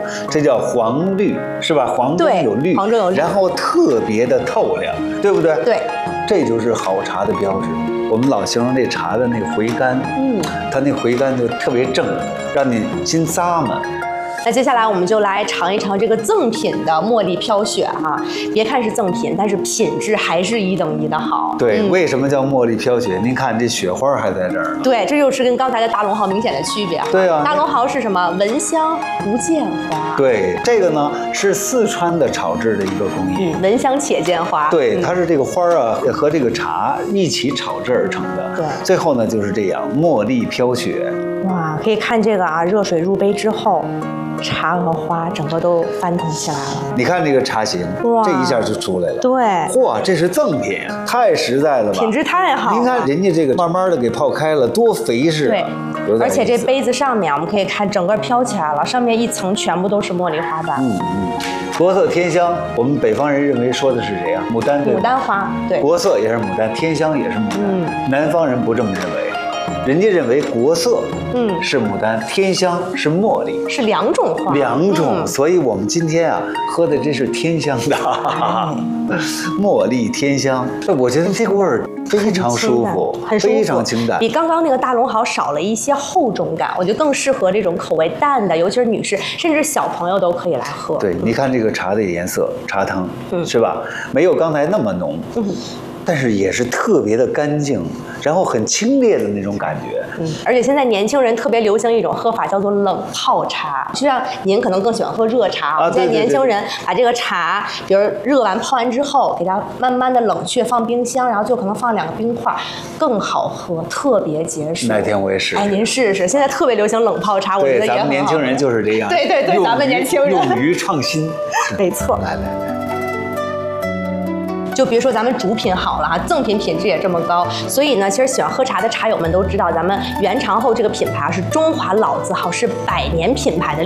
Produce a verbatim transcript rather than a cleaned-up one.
这叫黄绿，是吧？黄中有绿， 黄中有绿， 然后特别的透亮，对不对？ 对， 这就是好茶的标志。我们老形容这茶的那个回甘，嗯，它那回甘就特别正，让你心咂嘛。 那接下来我们就来尝一尝这个赠品的茉莉飘雪哈、啊。别看是赠品，但是品质还是一等一的好。 对，嗯、为什么叫茉莉飘雪？您看这雪花还在这儿呢。 对，这就是跟刚才的大龙毫明显的区别。 对啊， 大龙毫是什么？闻香不见花。 对，这个呢是四川的炒制的一个工艺。 嗯，闻香且见花。 对，它是这个花啊和这个茶一起炒制而成的。 对， 最后呢就是这样，茉莉飘雪。 哇，可以看这个啊，热水入杯之后。茶和花整个都翻腾起来了， 你看这个茶型，这一下就出来了。 对， 嚯，这是赠品，太实在了吧？ 品质太好了。 您看人家这个慢慢的给泡开了，多肥实啊！ 对，而且这杯子上面我们可以看整个飘起来了，上面一层全部都是茉莉花瓣。 嗯嗯，国色天香，我们北方人认为说的是谁啊？牡丹对吧？ 牡丹花，对， 国色也是牡丹，天香也是牡丹。嗯，南方人不这么认为。人家认为国色，嗯，是牡丹，天香是茉莉， 是两种花， 两种。嗯、所以我们今天啊喝的这是天香的，嗯、茉莉天香，我觉得这个味儿非常舒服， 很舒服， 非常清淡， 比刚刚那个大龙毫少了一些厚重感，我觉得更适合这种口味淡的，尤其是女士，甚至小朋友都可以来喝。 对，你看这个茶的颜色，茶汤，嗯、是吧？没有刚才那么浓。嗯，但是也是特别的干净，然后很清冽的那种感觉。 嗯，而且现在年轻人特别流行一种喝法，叫做冷泡茶。就像您可能更喜欢喝热茶，啊、现在年轻人把这个茶，比如热完泡完之后，给它慢慢的冷却，放冰箱，然后就可能放两个冰块，更好喝，特别解暑。 哪天我也试试。 哎，您试试，现在特别流行冷泡茶，我觉得也很好。 咱们年轻人就是这样。 对对对，咱们年轻人勇于创新。 没错。 来来来。 就别说咱们主品好了哈，赠品品质也这么高，所以呢，其实喜欢喝茶的茶友们都知道，咱们原长后这个品牌是中华老字号，是百年品牌的。